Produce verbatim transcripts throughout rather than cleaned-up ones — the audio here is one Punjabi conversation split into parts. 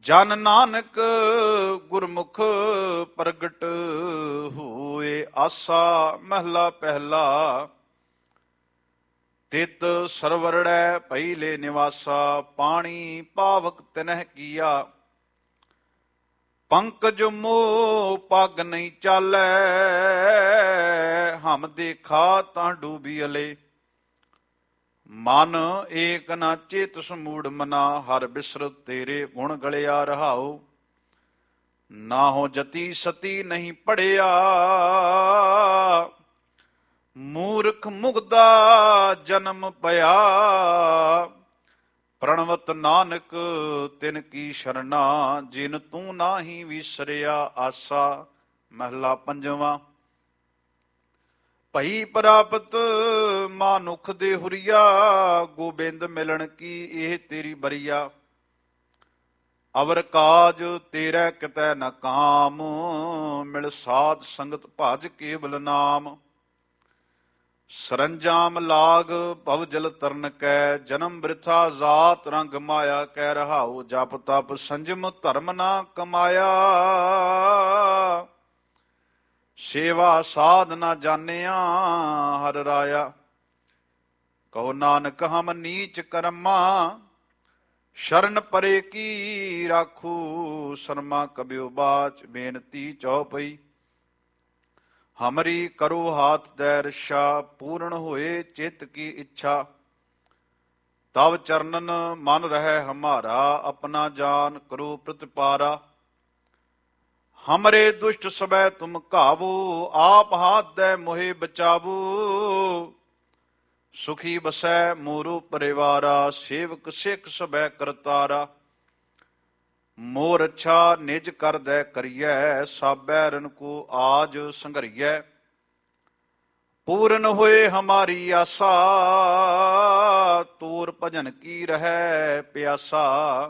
ਜਨ ਨਾਨਕ ਗੁਰਮੁਖ ਪ੍ਰਗਟ ਹੋਏ। ਆਸਾ ਮਹਲਾ ਪਹਿਲਾ। ਤਿਤ ਸਰਵਰੜੈ ਪਹਿਲੇ ਨਿਵਾਸਾ, ਪਾਣੀ ਪਾਵਕ ਤਿਨਹਿ ਕੀਆ। ਪੰਕਜ ਮੋਹ ਪੱਗ ਨਹੀਂ ਚਾਲੈ, ਹਮ ਦੇਖਾ ਤਾਂ ਡੂਬੀ ਅਲੇ। ਮਨ ਏਕ ਨਾ ਚੇਤ ਸਮੂੜ ਮਨਾ, ਹਰ ਬਿਸਰਤ ਤੇਰੇ ਗੁਣ ਗਲਿਆ ਰਹਾਉ। ਨਾ ਹੋ ਜਤੀ ਸਤੀ ਨਹੀਂ ਪੜਿਆ, ਮੂਰਖ ਮੁਗਦਾ ਜਨਮ ਪਿਆ। ਪ੍ਰਣਵਤ ਨਾਨਕ ਤਿਨ ਕੀ ਸ਼ਰਨਾ, ਜਿਨ ਤੂੰ ਨਾਹੀ ਵਿਸਰਿਆ ਆਸਾ। ਮਹਲਾ ਪੰਜਵਾਂ। ਭਈ ਪ੍ਰਾਪਤ ਮਾਨੁਖ ਦੇ ਹੁਰੀਆ, ਗੋਬਿੰਦ ਮਿਲਣ ਕੀ ਇਹ ਤੇਰੀ ਬਰੀਆ। ਅਵਰ ਕਾਜ ਤੇਰਾ ਕਿਤੈ ਨ ਕਾਮ, ਮਿਲ ਸਾਧ ਸੰਗਤ ਭਜ ਕੇਵਲ ਨਾਮ। ਸਰੰਜਾਮ ਲਾਗ ਭਵ ਜਲ ਤਰਨ ਕੈ, ਜਨਮ ਬ੍ਰਿਥਾ ਜਾਤ ਰੰਗ ਮਾਇਆ ਕਹਿ ਰਹਾਉ। ਜਪ ਤਪ ਸੰਜਮ ਧਰਮ ਨਾ ਕਮਾਇਆ, ਸੇਵਾ ਸਾਧ ਨਾ ਜਾਣਿਆ ਹਰ ਰਾਇਆ। ਕਹੋ ਨਾਨਕ ਹਮ ਨੀਚ ਕਰਮਾ, ਸ਼ਰਨ ਪਰੇ ਕੀ ਰਾਖੂ। ਸ਼ਰਮਾ ਕਬਿਓ ਬਾਚ ਬੇਨਤੀ ਚਉਪਈ, ਹਮਰੀ ਕਰੋ ਹਾਥ ਦੈ ਰਛਾ। ਪੂਰਨ ਹੋਏ ਚਿਤ ਕੀ ਇੱਛਾ, ਤਵ ਚਰਨਨ ਮਨ ਰਹਿ ਹਮਾਰਾ। ਆਪਣਾ ਜਾਨ ਕਰੋ ਪ੍ਰਤਿਪਾਰਾ, ਹਮਰੇ ਦੁਸ਼ਟ ਸਬੈ ਤੁਮ ਘਾਵੋ। ਆਪ ਹਾਥ ਦੈ ਮੋਹਿ ਬਚਾਵੋ, ਸੁਖੀ ਬਸੈ ਮੋਰੋ ਪਰਿਵਾਰਾ। ਸੇਵਕ ਸਿੱਖ ਸਬੈ ਕਰਤਾਰਾ, ਮੋਰ ਅੱਛਾ ਨਿਜ ਕਰਦੈ ਕਰੀਐ। ਸਾਬੈ ਰਨ ਕੋ ਆਜ ਸੰਘਰੀਐ, ਪੂਰਨ ਹੋਏ ਹਮਾਰੀ ਆਸਾ। ਤੋਰ ਭਜਨ ਕੀ ਰਹੈ ਪਿਆਸਾ,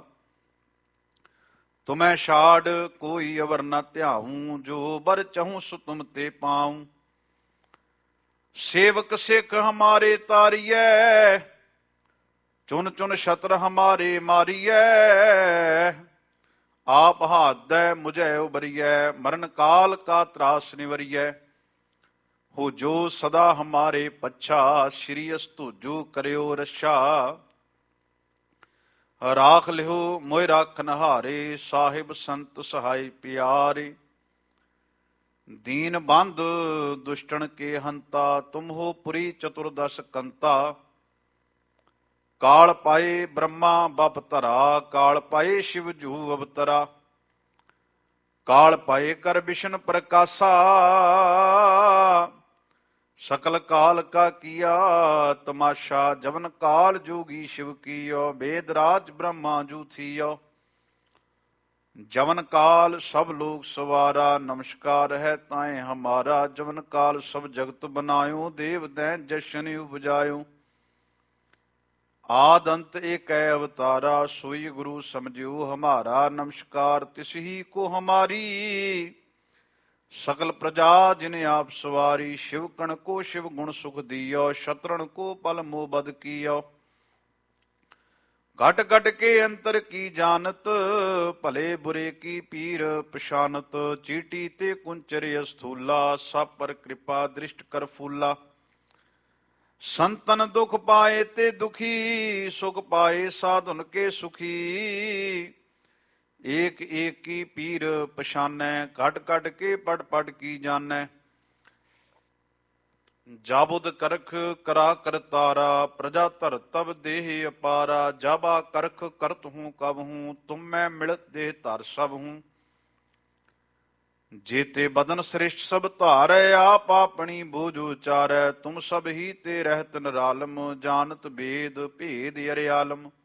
ਤੁਮੈ ਛਾੜ ਕੋਈ ਅਵਰ ਨ ਧਿਆਊ। ਜੋ ਬਰ ਚਹੂੰ ਸੋ ਤੁਮ ਤੇ ਪਾਊ। ਸੇਵਕ ਸਿੱਖ ਹਮਾਰੇ ਤਾਰੀਐ, ਚੁਨ ਚੁਨ ਸ਼ਤਰ ਹਮਾਰੇ ਮਾਰੀਐ। ਆਪ ਹਾਥ ਦੈ ਮੁਝੈ ਉਬਰੀਐ, ਮਰਨ ਕਾਲ ਕਾ ਤਰਾਸ ਨਿਵਰੀਐ। ਹੋ ਜੋ ਸਦਾ ਹਮਾਰੇ ਪੱਛਾ, ਸ਼੍ਰੀ ਅਸਤੂਜੋ ਕਰਿਓ ਰਛਾ। ਰਾਖ ਲਿਓ ਮੋਇ ਰਾਖਨ ਹਾਰੇ, ਸਾਹਿਬ ਸੰਤ ਸਹਾਈ ਪਿਆਰੇ। ਦੀਨ ਬੰਧ ਦੁਸ਼ਟਣ ਕੇ ਹੰਤਾ, ਤੁਮ ਹੋ ਪੁਰੀ ਚਤੁਰਦਸ ਕੰਤਾ। ਕਾਲ ਪਾਏ ਬ੍ਰਹਮਾ ਬਪ ਧਰਾ, ਕਾਲ ਪਾਏ ਸ਼ਿਵ ਜੂ ਅਵਤਰਾ। ਕਾਲ ਪਾਏ ਕਰ ਵਿਸ਼ਨ ਪ੍ਰਕਾਸ਼ਾ, ਸਕਲ ਕਾਲ ਕਾ ਕੀਆ ਤਮਾਸ਼ਾ। ਜਵਨ ਕਾਲ ਜੋਗੀ ਸ਼ਿਵ ਕੀਓ, ਵੇਦ ਰਾਜ ਬ੍ਰਹਮਾ ਜੂ ਥੀਓ। ਜਵਨ ਕਾਲ ਸਭ ਲੋਕ ਸਵਾਰਾ, ਨਮਸਕਾਰ ਹੈ ਤਾਏ ਹਮਾਰਾ। ਜਵਨ ਕਾਲ ਸਭ ਜਗਤ ਬਨਾਇਓ, ਦੇਵ ਦੈਂ ਜਸ਼ਨ ਉਪਜਾਇਓ। ਆਦ ਅੰਤ ਏਕੈ ਅਵਤਾਰਾ, ਸੋਈ ਗੁਰੂ ਸਮਝਿਓ ਹਮਾਰਾ। ਨਮਸਕਾਰ ਤਿਸ ਹੀ ਕੋ ਹਮਾਰੀ, ਸਕਲ ਪ੍ਰਜਾ ਜਿਨ ਆਪ ਸਵਾਰੀ। ਸ਼ਿਵ ਕਣ ਕੋ ਸ਼ਿਵ ਗੁਣ ਸੁਖ ਦੀਓ, ਸ਼ਤਰਣ ਕੋ ਪਲ ਮੋਹ ਬਦ ਕੀਓ। ਘਟ ਘਟ ਕੇ ਅੰਤਰ ਕੀ ਜਾਨਤ, ਭਲੇ ਬੁਰੇ ਕੀ ਪੀਰ ਪਛਾਨਤ। ਚੀਟੀ ਤੇ ਕੁੰਚਰ ਅਸਥੂਲਾ, ਸਭ ਪਰ ਕਿਰਪਾ ਦ੍ਰਿਸ਼ਟ ਕਰ ਫੂਲਾ। ਸੰਤਨ ਦੁਖ ਪਾਏ ਤੇ ਦੁਖੀ, ਸੁਖ ਪਾਏ ਸਾਧੁਨ ਕੇ ਸੁਖੀ। ਏਕ ਏਕ ਕੀ ਪੀਰ ਪਛਾਨੈ, ਘਟ ਘਟ ਕੇ ਪੜ ਪੜ ਕੀ ਜਾਣੈ। ਜਾਬੁਦ ਕਰਖ ਕਰਾ ਕਰਤਾਰਾ, ਪ੍ਰਜਾ ਧਰ ਤਬ ਦੇਹ ਅਪਾਰਾ। ਜਾਬਾ ਕਰਖ ਕਰਤ ਹੂੰ ਕਬ ਹੂੰ, ਤੁਮ ਮੈਂ ਮਿਲਤ ਦੇਹ ਧਰ ਸਭ ਹੂੰ। ਜੇਤੇ ਬਦਨ ਸ੍ਰਿਸ਼ਟ ਸਭ ਧਾਰੈ, ਆਪ ਆਪਣੀ ਬੋਝ ਉਚਾਰੈ। ਤੁਮ ਸਭ ਹੀ ਤੇ ਰਹਿਤ ਨਿਰਾਲਮ, ਜਾਨਤ ਬੇਦ ਭੇਦ ਅਰਿਆਲਮ।